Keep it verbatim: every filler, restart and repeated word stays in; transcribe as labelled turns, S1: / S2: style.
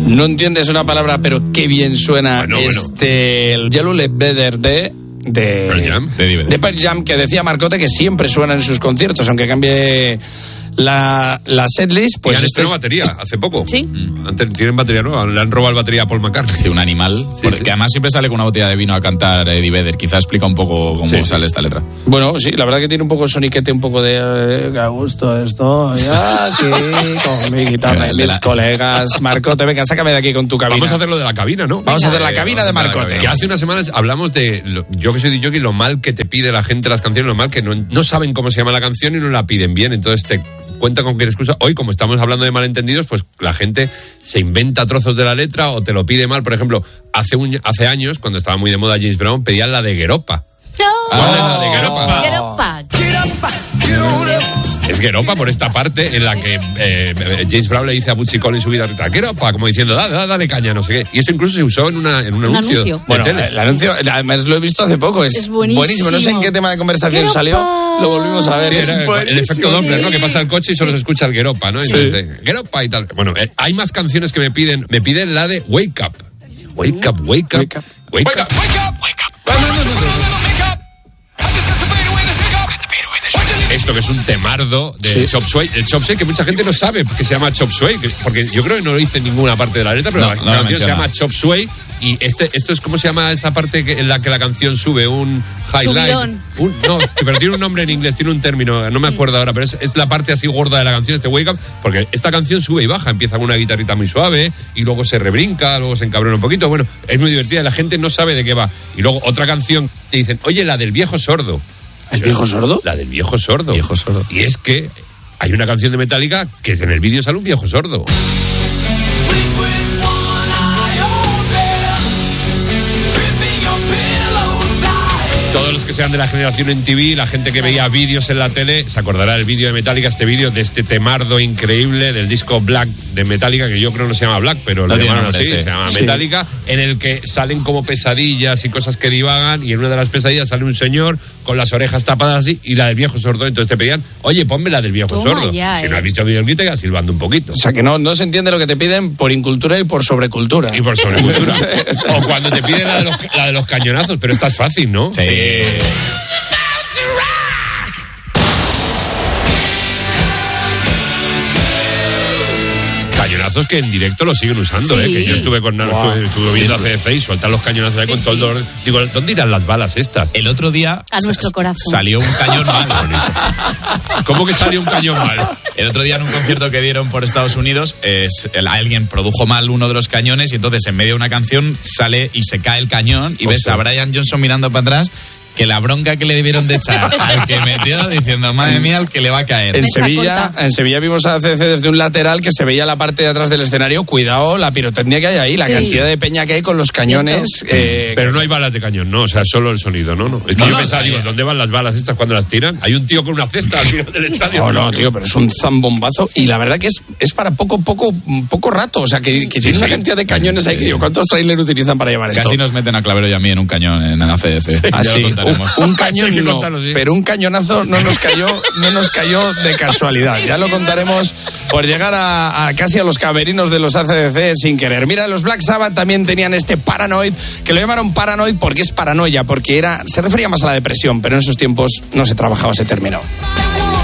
S1: No entiendes una palabra, pero qué bien suena
S2: bueno,
S1: este
S2: bueno.
S1: el Yellow Let Better de de
S2: Pearl Jam,
S1: de, de Pearl Jam, que decía Marcote que siempre suena en sus conciertos, aunque cambie la, la setlist. Pues
S2: y han
S1: este
S2: estrenado
S1: es...
S2: batería hace poco.
S3: Sí.
S2: Mm. Antes, tienen batería nueva, le han robado batería a Paul McCartney.
S4: De un animal,
S2: Sí,
S4: porque
S2: sí.
S4: además siempre sale con una botella de vino a cantar Eddie Vedder. Quizá explica un poco cómo
S2: Sí,
S4: sale esta letra.
S1: Bueno, sí, la verdad que tiene un poco soniquete, un poco de eh, que a gusto estoy aquí con mi guitarra y
S4: De
S1: mis
S4: la-
S1: colegas. Marcote, venga, sácame de aquí con tu cabina.
S2: Vamos a hacer lo de la cabina, ¿no?
S1: Vamos a hacer la
S2: Eh,
S1: cabina de
S2: vamos a hacer la
S1: Marcote.
S2: cabina. Que hace unas semanas hablamos de, lo- yo que soy D J, lo mal que te pide la gente las canciones, lo mal que no, no saben cómo se llama la canción y no la piden bien. Entonces te cuenta con quién excusa. Hoy, como estamos hablando de malentendidos, pues la gente se inventa trozos de la letra o te lo pide mal. Por ejemplo, hace un, hace años, cuando estaba muy de moda James Brown, pedían la de Gueropa. ¿Cuál es la de Gueropa?
S3: Gueropa.
S2: Es Gueropa por esta parte en la que eh, James Brown le dice a Bootsy Collins su guitarrita, Gueropa, como diciendo, dale, dale, dale caña, no sé qué. Y esto incluso se usó en, una, en un,
S3: Un
S2: anuncio,
S3: anuncio.
S2: de
S1: Bueno,
S2: tele.
S1: el anuncio, además lo he visto hace poco, es,
S3: Es buenísimo.
S1: No sé en qué tema de conversación
S3: Gueropa.
S1: salió, lo volvimos a ver.
S2: Sí,
S1: Es
S2: era el
S1: buenísimo.
S2: efecto Doppler, ¿no? Que pasa el coche y solo se escucha el Gueropa, ¿no? Y
S1: Sí.
S2: dice, Gueropa y tal. Bueno, eh, hay más canciones que me piden. Me piden la de Wake Up. Wake Up, Wake Up.
S1: Wake Up.
S2: Wake Up. Esto que es un temardo de
S1: Sí.
S2: Chop Suey. El Chop Suey que mucha gente no sabe que se llama Chop Suey, que- porque yo creo que no lo dice en ninguna parte de la letra, pero
S4: No,
S2: la
S4: no lo
S2: canción se
S4: menciona.
S2: llama Chop Suey. Y este, esto es como se llama esa parte que, en la que la canción sube, un highlight.
S3: Subidón.
S2: Un, no, pero tiene un nombre en inglés, tiene un término, no me acuerdo ahora, pero es, es la parte así gorda de la canción, este Wake Up, porque esta canción sube y baja, empieza con una guitarrita muy suave y luego se rebrinca, luego se encabrona un poquito. Bueno, es muy divertida, la gente no sabe de qué va. Y luego otra canción, te dicen, oye, la del viejo sordo.
S1: ¿El viejo sordo?
S2: La del viejo sordo.
S1: Viejo sordo.
S2: Y es que hay una canción de Metallica que en el vídeo sale un viejo sordo. Todos los que sean de la generación en T V, la gente que veía vídeos en la tele, se acordará del vídeo de Metallica, este vídeo de este temardo increíble del disco Black de Metallica, que yo creo no se llama Black, pero
S4: No
S2: lo
S4: tiene
S2: llamaron
S4: nombre,
S2: así,
S4: sí.
S2: se llama
S1: Sí.
S2: Metallica, en el que salen como pesadillas y cosas que divagan, y en una de las pesadillas sale un señor con las orejas tapadas así, y la del viejo sordo, entonces te pedían, oye, ponme la del viejo
S3: Toma
S2: sordo.
S3: ya,
S2: si
S3: eh.
S2: no has visto el vídeo, te quedas silbando un poquito.
S1: O sea que no, no se entiende lo que te piden por incultura y por sobrecultura.
S2: Y por sobrecultura. O cuando te piden la de, los, la de los cañonazos, pero esta es fácil, ¿no?
S4: Sí.
S2: Cañonazos que en directo lo siguen usando,
S3: Sí.
S2: ¿eh? Que yo estuve con
S1: Wow.
S2: estuve, estuve viendo a C D C y sueltan los cañonazos ahí
S3: Sí,
S2: con todo el
S3: sí.
S2: dolor. Digo, ¿dónde irán las balas estas?
S4: El otro día
S3: A nuestro
S4: sa-
S3: corazón.
S4: salió un cañón mal.
S2: ¿Cómo que salió un cañón mal?
S4: El otro día en un concierto que dieron por Estados Unidos, es, el- alguien produjo mal uno de los cañones y entonces en medio de una canción sale y se cae el cañón y ves
S2: Ostras.
S4: a Brian Johnson mirando para atrás, que la bronca que le debieron de echar al que metió diciendo, madre mía, al que le va a caer.
S1: En
S3: Mecha
S1: Sevilla,
S3: corta.
S1: en Sevilla vimos a C D C desde un lateral que se veía la parte de atrás del escenario. Cuidado la pirotecnia que hay ahí, la
S3: Sí.
S1: cantidad de peña que hay con los cañones. eh,
S2: Pero no hay balas de cañón, no, o sea, solo el sonido, ¿no? no. Es que
S4: No,
S2: yo
S4: no,
S2: pensaba,
S4: ahí-
S2: digo, ¿dónde van las balas estas cuando las tiran? Hay un tío con una cesta al final del estadio.
S1: No, no, tío, pero es un zambombazo. Y la verdad que es, es para poco, poco, poco rato. O sea, que, que
S2: Sí,
S1: tiene una
S2: sí.
S1: cantidad de cañones ahí que digo, ¿cuántos trailers utilizan para llevar esto?
S4: Casi nos meten a Clavero y a mí en un cañón en la C D C.
S1: Ah,
S4: Ya
S1: sí.
S4: lo contaremos.
S1: Un, un cañón
S2: Hay que
S1: no,
S2: contarlo, sí.
S1: pero un cañonazo no nos cayó, no nos cayó de casualidad. Ya lo contaremos por llegar a, a casi a los camerinos de los A C D C sin querer. Mira, los Black Sabbath también tenían este Paranoid, que lo llamaron Paranoid porque es paranoia, porque era, se refería más a la depresión, pero en esos tiempos no se trabajaba ese término.